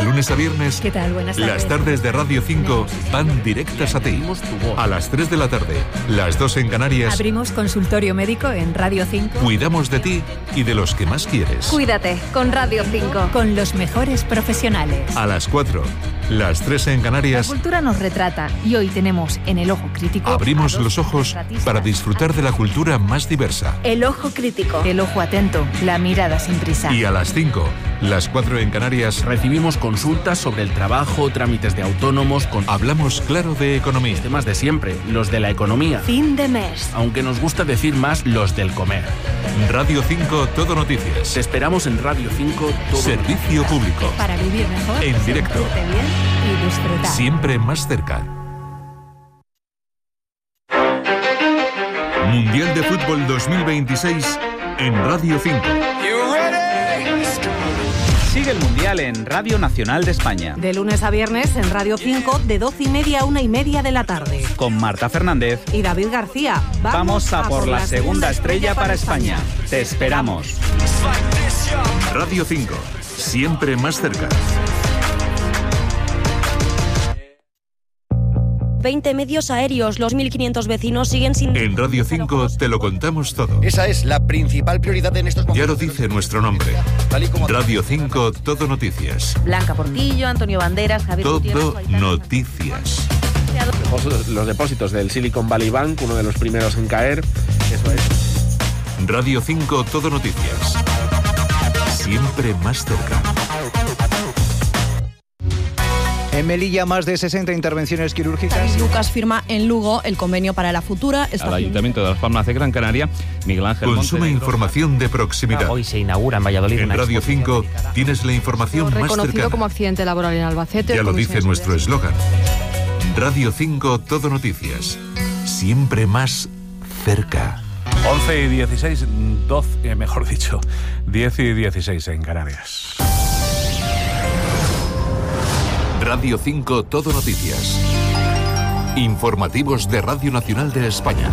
De lunes a viernes, ¿Qué tal? Buenas tardes. las tardes de Radio 5 van directas a ti. A las 3 de la tarde, las 2 en Canarias, Abrimos consultorio médico en Radio 5 cuidamos de ti y de los que más quieres. Cuídate con Radio 5. con los mejores profesionales. A las 4, las 3 en La Canarias, cultura nos retrata y hoy tenemos en el Ojo Crítico abrimos a dos los ojos retratistas. para disfrutar de la cultura más diversa. El Ojo Crítico. El ojo atento, la mirada sin prisa. Y a las 5, las 4 en Canarias, Recibimos consultas sobre el trabajo, trámites de autónomos, con hablamos claro de economía. temas de siempre, los de la economía. Fin de mes. Aunque nos gusta decir más los del comer. Radio 5 Todo Noticias. Te esperamos en Radio 5 todo. Servicio público. Para vivir mejor, En directo. sentirte bien y disfrutar. Siempre más cerca. Mundial de Fútbol 2026 en Radio 5. Sigue el Mundial en Radio Nacional de España. De lunes a viernes en Radio 5 de 12:30 a 1:30 de la tarde. Con Marta Fernández. Y David García. Vamos a por la segunda estrella para España. Te esperamos. Radio 5. Siempre más cerca. 20 medios aéreos, los 1.500 vecinos siguen sin... En Radio 5 te lo contamos todo. Esa es la principal prioridad en estos Ya momentos. lo dice nuestro nombre. Tal y como- Radio 5 Todo Noticias. Blanca Portillo, Antonio Banderas, Javier Gutiérrez, Todo Gaitán. Noticias. Los depósitos del Silicon Valley Bank, uno de los primeros en caer. Eso es. Radio 5 Todo Noticias. Siempre más cerca. En Melilla, más de 60 intervenciones quirúrgicas. Lucas firma en Lugo el convenio para la futura estación. Al Ayuntamiento de Las Palmas de Gran Canaria, Miguel Ángel Consume Montenegro. información de proximidad. Hoy se inaugura en Valladolid En una Radio exposición 5 tienes la información más Reconocido cercana. como accidente laboral en Albacete. Ya lo dice Comisiones nuestro Obreras. eslogan. Radio 5 Todo Noticias. Siempre más cerca. 11 y 16, 12, mejor dicho, 10 y 16 en Canarias. Radio 5 Todo Noticias. Informativos de Radio Nacional de España.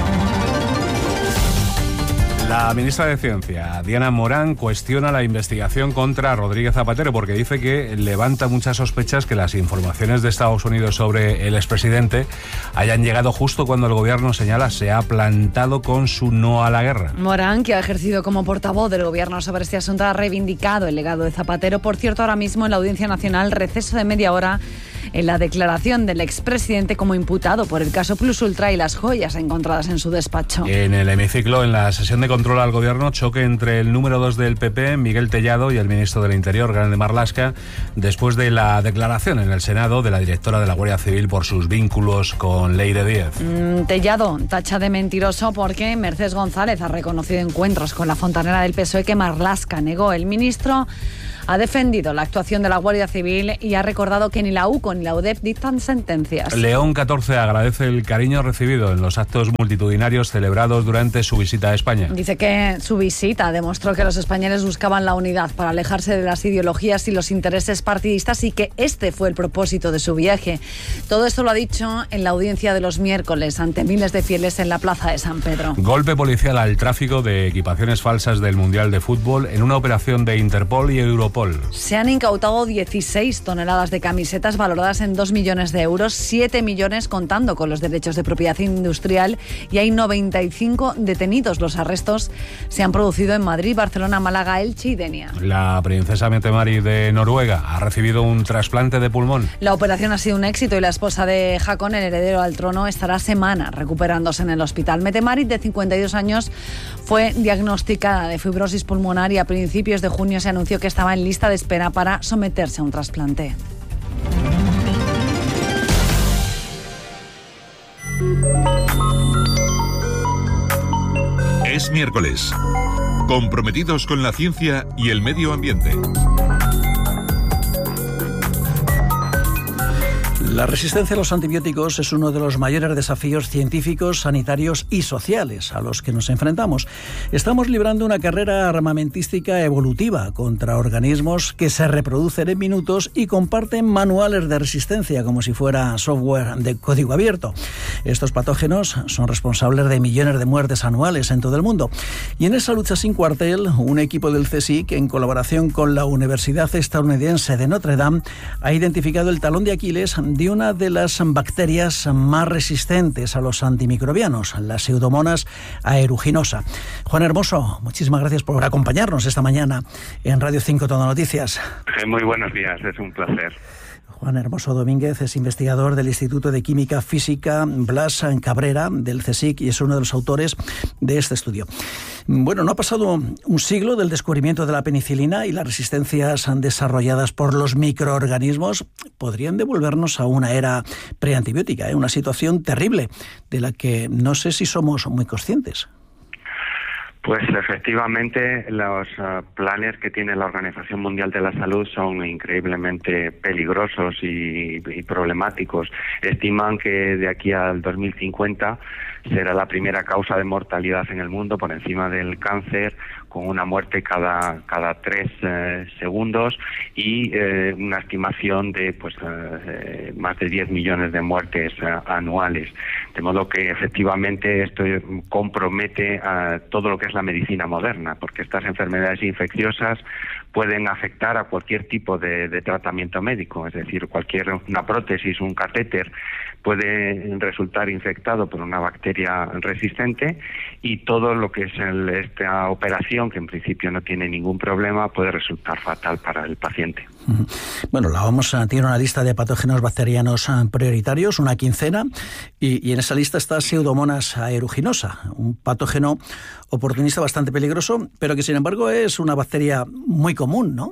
La ministra de Ciencia, Diana Morán, cuestiona la investigación contra Rodríguez Zapatero porque dice que levanta muchas sospechas que las informaciones de Estados Unidos sobre el expresidente hayan llegado justo cuando el gobierno señala se ha plantado con su no a la guerra. Morán, que ha ejercido como portavoz del gobierno sobre este asunto, ha reivindicado el legado de Zapatero. Por cierto, ahora mismo en la Audiencia Nacional, receso de media hora en la declaración del expresidente como imputado por el caso Plus Ultra y las joyas encontradas en su despacho. En el hemiciclo, en la sesión de control al gobierno, choque entre el número 2 del PP, Miguel Tellado, y el ministro del Interior, Grande Marlaska, después de la declaración en el Senado de la directora de la Guardia Civil por sus vínculos con Leire Díez. Tellado tacha de mentiroso porque Mercedes González ha reconocido encuentros con la fontanera del PSOE que Marlaska negó. El ministro ha defendido la actuación de la Guardia Civil y ha recordado que ni la UCO ni la UDEF dictan sentencias. León 14 agradece el cariño recibido en los actos multitudinarios celebrados durante su visita a España. Dice que su visita demostró que los españoles buscaban la unidad para alejarse de las ideologías y los intereses partidistas y que este fue el propósito de su viaje. Todo esto lo ha dicho en la audiencia de los miércoles ante miles de fieles en la plaza de San Pedro. Golpe policial al tráfico de equipaciones falsas del Mundial de Fútbol en una operación de Interpol y Europol. Se han incautado 16 toneladas de camisetas valoradas en 2 millones de euros, 7 millones contando con los derechos de propiedad industrial y hay 95 detenidos. Los arrestos se han producido en Madrid, Barcelona, Málaga, Elche y Denia. La princesa Mette-Marit de Noruega ha recibido un trasplante de pulmón. La operación ha sido un éxito y la esposa de Haakon, el heredero al trono, estará semanas recuperándose en el hospital. Mette-Marit, de 52 años, fue diagnosticada de fibrosis pulmonar y a principios de junio se anunció que estaba en lista de espera para someterse a un trasplante. Es miércoles. Comprometidos con la ciencia y el medio ambiente. La resistencia a los antibióticos es uno de los mayores desafíos científicos, sanitarios y sociales a los que nos enfrentamos. Estamos librando una carrera armamentística evolutiva contra organismos que se reproducen en minutos y comparten manuales de resistencia como si fuera software de código abierto. Estos patógenos son responsables de millones de muertes anuales en todo el mundo. Y en esa lucha sin cuartel, un equipo del CSIC, en colaboración con la Universidad Estadounidense de Notre Dame, ha identificado el talón de Aquiles de una de las bacterias más resistentes a los antimicrobianos, la Pseudomonas aeruginosa. Juan Hermoso, muchísimas gracias por acompañarnos esta mañana en Radio 5 Todo Noticias. Muy buenos días, es un placer. Juan Hermoso Domínguez es investigador del Instituto de Química Física Blas Cabrera del CSIC y es uno de los autores de este estudio. Bueno, no ha pasado un siglo del descubrimiento de la penicilina y las resistencias desarrolladas por los microorganismos podrían devolvernos a una era preantibiótica, una situación terrible de la que no sé si somos muy conscientes. Pues efectivamente los planes que tiene la Organización Mundial de la Salud son increíblemente peligrosos y problemáticos. Estiman que de aquí al 2050 será la primera causa de mortalidad en el mundo por encima del cáncer, con una muerte cada 3 segundos y una estimación de más de 10 millones de muertes anuales. De modo que efectivamente esto compromete a todo lo que es la medicina moderna, porque estas enfermedades infecciosas pueden afectar a cualquier tipo de tratamiento médico, es decir, una prótesis, un catéter puede resultar infectado por una bacteria resistente y todo lo que es esta operación, que en principio no tiene ningún problema, puede resultar fatal para el paciente. Bueno, la OMS tiene una lista de patógenos bacterianos prioritarios, una quincena, y en esa lista está Pseudomonas aeruginosa, un patógeno oportunista bastante peligroso, pero que sin embargo es una bacteria muy común, ¿no?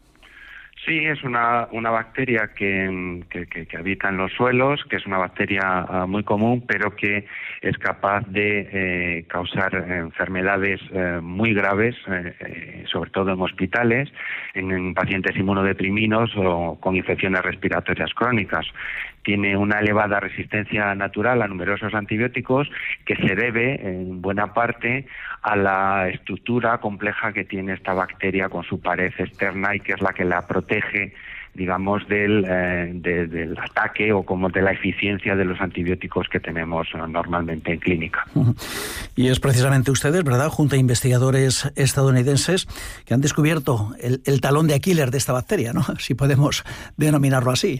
Sí, es una bacteria que habita en los suelos, que es una bacteria muy común, pero que es capaz de causar enfermedades muy graves, sobre todo en hospitales, en pacientes inmunodeprimidos o con infecciones respiratorias crónicas. Tiene una elevada resistencia natural a numerosos antibióticos que se debe, en buena parte, a la estructura compleja que tiene esta bacteria con su pared externa y que es la que la protege, digamos, del ataque o como de la eficiencia de los antibióticos que tenemos normalmente en clínica. Y es precisamente ustedes, ¿verdad?, junto a investigadores estadounidenses, que han descubierto el talón de Aquiles de esta bacteria, ¿no?, si podemos denominarlo así.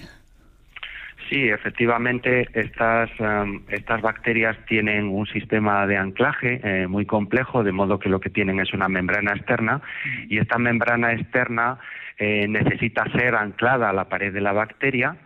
Sí, efectivamente, estas bacterias tienen un sistema de anclaje muy complejo, de modo que lo que tienen es una membrana externa, y esta membrana externa necesita ser anclada a la pared de la bacteria.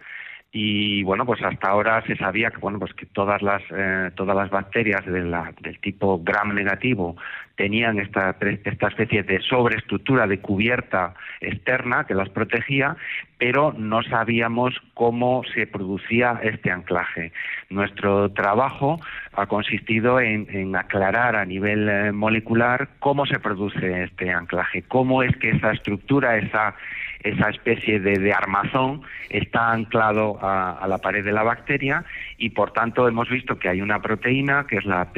Y bueno, pues hasta ahora se sabía que que todas las bacterias del tipo gram negativo tenían esta especie de sobreestructura de cubierta externa que las protegía, pero no sabíamos cómo se producía este anclaje. Nuestro trabajo ha consistido en aclarar a nivel molecular cómo se produce este anclaje, cómo es que esa estructura, esa especie de armazón está anclado a la pared de la bacteria y por tanto hemos visto que hay una proteína que es la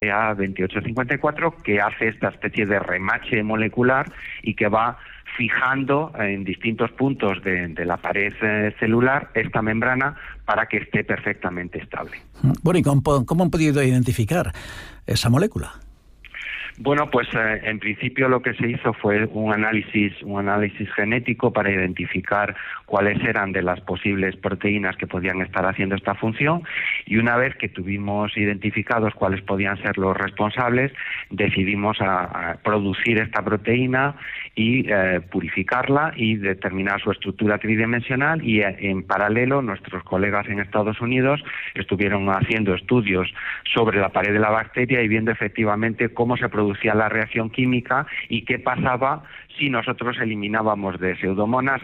PA2854 que hace esta especie de remache molecular y que va fijando en distintos puntos de la pared celular esta membrana para que esté perfectamente estable. Bueno, ¿y cómo han podido identificar esa molécula? Bueno, pues en principio lo que se hizo fue un análisis genético para identificar cuáles eran de las posibles proteínas que podían estar haciendo esta función y una vez que tuvimos identificados cuáles podían ser los responsables, decidimos a producir esta proteína y purificarla y determinar su estructura tridimensional y en paralelo nuestros colegas en Estados Unidos estuvieron haciendo estudios sobre la pared de la bacteria y viendo efectivamente cómo se producía la reacción química y qué pasaba si nosotros eliminábamos de Pseudomonas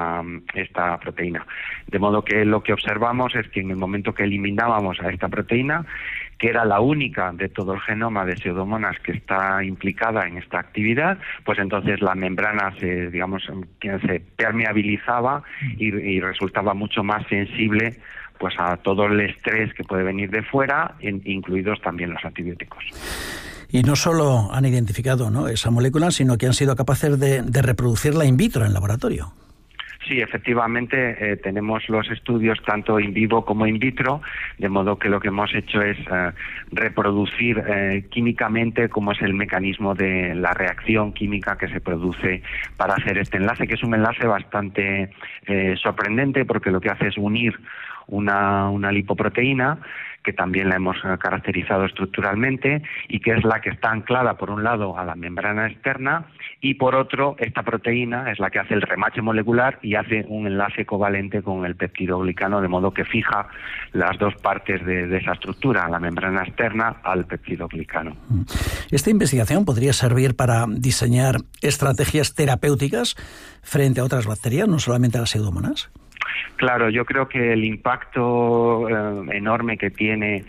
esta proteína. De modo que lo que observamos es que en el momento que eliminábamos a esta proteína, que era la única de todo el genoma de Pseudomonas que está implicada en esta actividad, pues entonces la membrana se permeabilizaba y resultaba mucho más sensible pues a todo el estrés que puede venir de fuera, incluidos también los antibióticos. Y no solo han identificado, ¿no?, esa molécula, sino que han sido capaces de reproducirla in vitro en laboratorio. Sí, efectivamente, tenemos los estudios tanto in vivo como in vitro, de modo que lo que hemos hecho es reproducir químicamente cómo es el mecanismo de la reacción química que se produce para hacer este enlace, que es un enlace bastante sorprendente, porque lo que hace es unir una lipoproteína, que también la hemos caracterizado estructuralmente y que es la que está anclada por un lado a la membrana externa y por otro esta proteína es la que hace el remache molecular y hace un enlace covalente con el peptidoglicano, de modo que fija las dos partes de esa estructura, la membrana externa al peptidoglicano. ¿Esta investigación podría servir para diseñar estrategias terapéuticas frente a otras bacterias, no solamente a las Pseudomonas? Claro, yo creo que el impacto enorme que tiene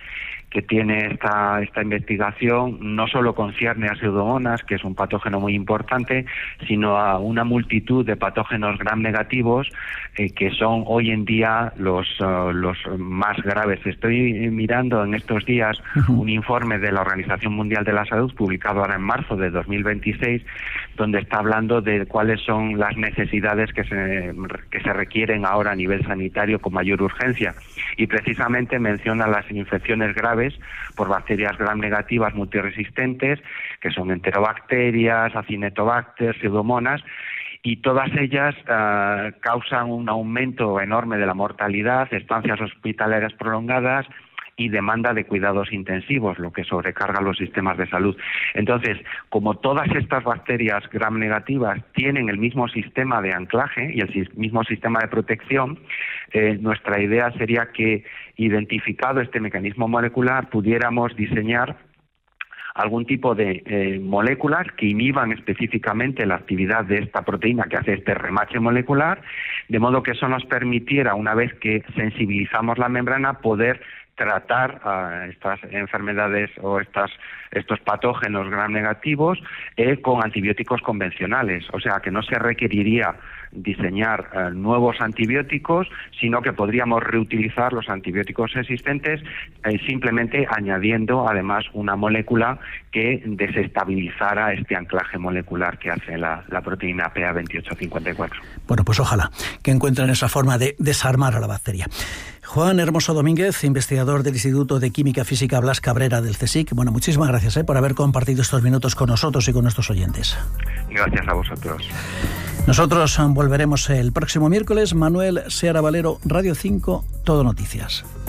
esta investigación no solo concierne a Pseudomonas, que es un patógeno muy importante, sino a una multitud de patógenos gram negativos que son hoy en día los más graves. Estoy mirando en estos días un informe de la Organización Mundial de la Salud, publicado ahora en marzo de 2026, donde está hablando de cuáles son las necesidades que se requieren ahora a nivel sanitario con mayor urgencia. Y precisamente menciona las infecciones graves por bacterias gram negativas multiresistentes, que son enterobacterias, acinetobacter, pseudomonas, y todas ellas causan un aumento enorme de la mortalidad, estancias hospitalarias prolongadas y demanda de cuidados intensivos, lo que sobrecarga los sistemas de salud. Entonces, como todas estas bacterias gram negativas tienen el mismo sistema de anclaje y el mismo sistema de protección, nuestra idea sería que, identificado este mecanismo molecular, pudiéramos diseñar algún tipo de moléculas que inhiban específicamente la actividad de esta proteína que hace este remache molecular, de modo que eso nos permitiera, una vez que sensibilizamos la membrana, poder tratar a estas enfermedades o estos patógenos gram negativos con antibióticos convencionales. O sea, que no se requeriría diseñar nuevos antibióticos, sino que podríamos reutilizar los antibióticos existentes simplemente añadiendo además una molécula que desestabilizara este anclaje molecular que hace la proteína PA2854. Bueno, pues ojalá que encuentren esa forma de desarmar a la bacteria. Juan Hermoso Domínguez, investigador del Instituto de Química Física Blas Cabrera del CSIC. Bueno, muchísimas gracias por haber compartido estos minutos con nosotros y con nuestros oyentes. Gracias a vosotros. Nosotros volveremos el próximo miércoles. Manuel Seara Valero, Radio 5, Todo Noticias.